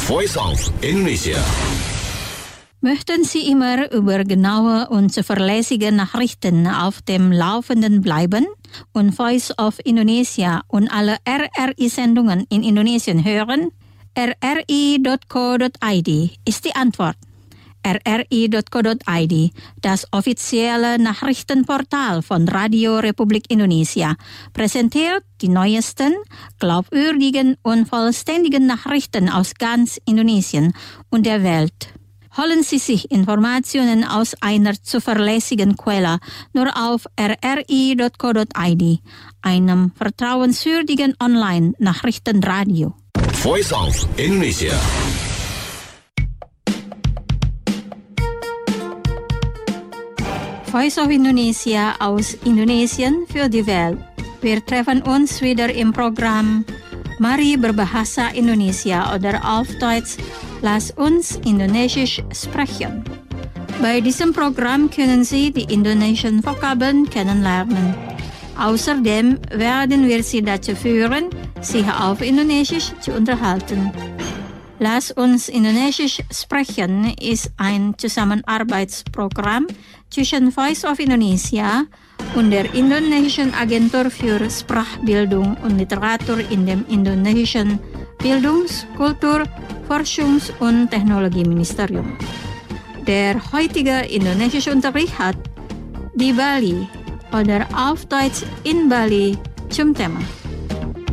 Voice of Indonesia. Möchten Sie immer über genaue und zuverlässige Nachrichten auf dem Laufenden bleiben und Voice of Indonesia und alle RRI-Sendungen in Indonesien hören? rri.co.id ist die Antwort. rri.co.id, das offizielle Nachrichtenportal von Radio Republik Indonesia, präsentiert die neuesten, glaubwürdigen und vollständigen Nachrichten aus ganz Indonesien und der Welt. Holen Sie sich Informationen aus einer zuverlässigen Quelle nur auf rri.co.id, einem vertrauenswürdigen Online-Nachrichtenradio. Voice of Indonesia. Voice of Indonesia aus Indonesien für die Welt. Wir treffen uns wieder im Programm Mari berbahasa Indonesia oder auf Deutsch Lass uns Indonesisch sprechen. Bei diesem Programm können Sie die indonesischen Vokabeln kennenlernen. Außerdem werden wir Sie dazu führen, sich auf Indonesisch zu unterhalten. Lass uns Indonesisch sprechen ist ein Zusammenarbeitsprogramm zwischen Voice of Indonesia und der Indonesischen Agentur für Sprachbildung und Literatur in dem indonesischen Bildungs-, Kultur-, Forschungs- und Technologieministerium. Der heutige indonesische Unterricht hat di Bali oder auf Deutsch in Bali zum Thema.